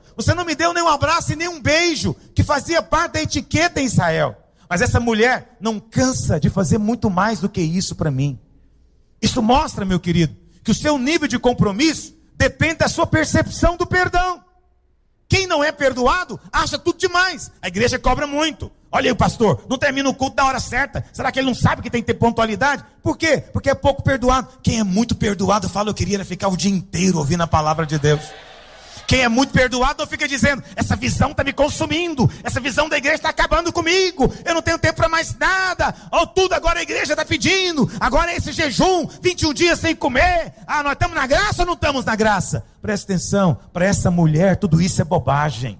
Você não me deu nem um abraço e nem um beijo, que fazia parte da etiqueta em Israel. Mas essa mulher não cansa de fazer muito mais do que isso para mim. Isso mostra, meu querido, que o seu nível de compromisso depende da sua percepção do perdão. Quem não é perdoado, acha tudo demais. A igreja cobra muito. Olha aí o pastor, não termina o culto na hora certa. Será que ele não sabe que tem que ter pontualidade? Por quê? Porque é pouco perdoado. Quem é muito perdoado fala, eu queria ficar o dia inteiro ouvindo a palavra de Deus. Quem é muito perdoado não fica dizendo, essa visão está me consumindo, essa visão da igreja está acabando comigo, eu não tenho tempo para mais nada, tudo agora a igreja está pedindo, agora é esse jejum, 21 dias sem comer, nós estamos na graça ou não estamos na graça? Presta atenção, para essa mulher tudo isso é bobagem.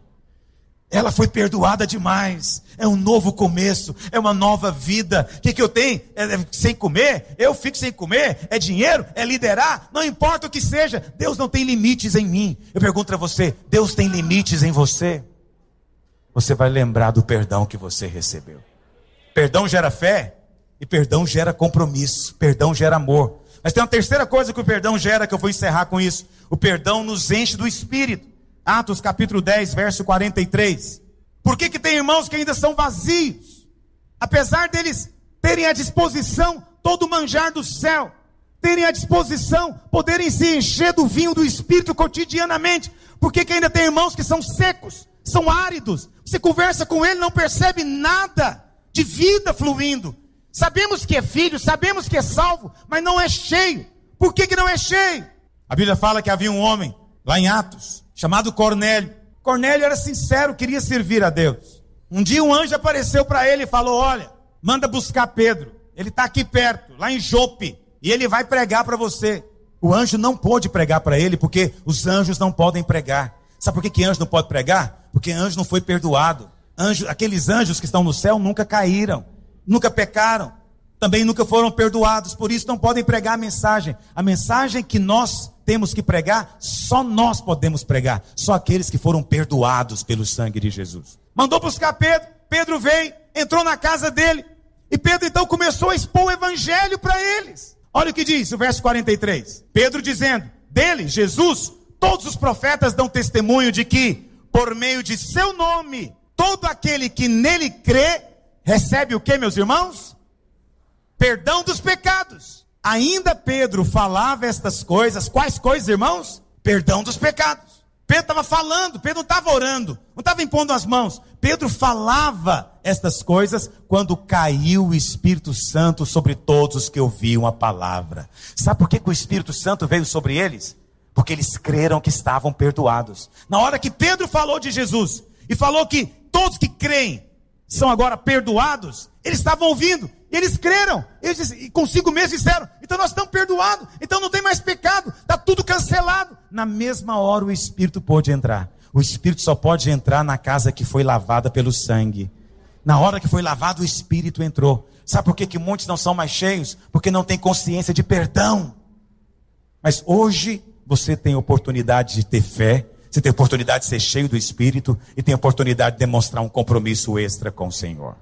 Ela foi perdoada demais. É um novo começo. É uma nova vida. O que eu tenho? Sem comer? Eu fico sem comer? É dinheiro? É liderar? Não importa o que seja. Deus não tem limites em mim. Eu pergunto a você, Deus tem limites em você? Você vai lembrar do perdão que você recebeu. Perdão gera fé. E perdão gera compromisso. Perdão gera amor. Mas tem uma terceira coisa que o perdão gera, que eu vou encerrar com isso. O perdão nos enche do Espírito. Atos capítulo 10, verso 43. Por que tem irmãos que ainda são vazios? Apesar deles terem à disposição todo o manjar do céu, terem à disposição, poderem se encher do vinho do Espírito cotidianamente. Por que ainda tem irmãos que são secos, são áridos? Você conversa com ele, não percebe nada de vida fluindo. Sabemos que é filho, sabemos que é salvo, mas não é cheio. Por que não é cheio? A Bíblia fala que havia um homem, lá em Atos, chamado Cornélio. Cornélio era sincero, queria servir a Deus. Um dia um anjo apareceu para ele e falou, olha, manda buscar Pedro. Ele está aqui perto, lá em Jope, e ele vai pregar para você. O anjo não pôde pregar para ele, porque os anjos não podem pregar. Sabe por que anjo não pode pregar? Porque anjo não foi perdoado. Aqueles anjos que estão no céu nunca caíram, nunca pecaram, também nunca foram perdoados, por isso não podem pregar a mensagem. A mensagem que nós temos que pregar, só nós podemos pregar, só aqueles que foram perdoados pelo sangue de Jesus. Mandou buscar Pedro, Pedro veio, entrou na casa dele, e Pedro então começou a expor o evangelho para eles. Olha o que diz o verso 43, Pedro dizendo, dele, Jesus, todos os profetas dão testemunho de que, por meio de seu nome, todo aquele que nele crê, recebe o que, meus irmãos? Perdão dos pecados. Ainda Pedro falava estas coisas. Quais coisas, irmãos? Perdão dos pecados. Pedro estava falando, Pedro não estava orando, não estava impondo as mãos. Pedro falava estas coisas quando caiu o Espírito Santo sobre todos os que ouviam a palavra. Sabe por que o Espírito Santo veio sobre eles? Porque eles creram que estavam perdoados. Na hora que Pedro falou de Jesus e falou que todos que creem são agora perdoados, eles estavam ouvindo, eles creram, eles consigo mesmo disseram, então nós estamos perdoados, então não tem mais pecado, está tudo cancelado. Na mesma hora o Espírito pôde entrar. O Espírito só pode entrar na casa que foi lavada pelo sangue. Na hora que foi lavado, o Espírito entrou. Sabe por que muitos não são mais cheios? Porque não tem consciência de perdão. Mas hoje você tem oportunidade de ter fé, você tem oportunidade de ser cheio do Espírito e tem oportunidade de demonstrar um compromisso extra com o Senhor.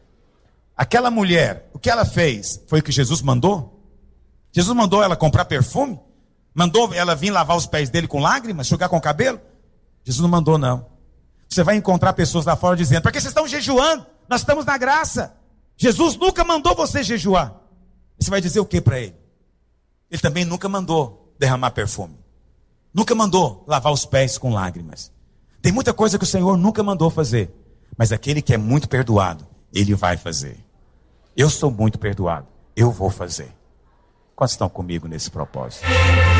Aquela mulher, o que ela fez? Foi o que Jesus mandou? Jesus mandou ela comprar perfume? Mandou ela vir lavar os pés dele com lágrimas, enxugar com o cabelo? Jesus não mandou, não. Você vai encontrar pessoas lá fora dizendo, por que vocês estão jejuando? Nós estamos na graça. Jesus nunca mandou você jejuar. Você vai dizer o que para ele? Ele também nunca mandou derramar perfume. Nunca mandou lavar os pés com lágrimas. Tem muita coisa que o Senhor nunca mandou fazer. Mas aquele que é muito perdoado, ele vai fazer. Eu sou muito perdoado, eu vou fazer. Quantos estão comigo nesse propósito?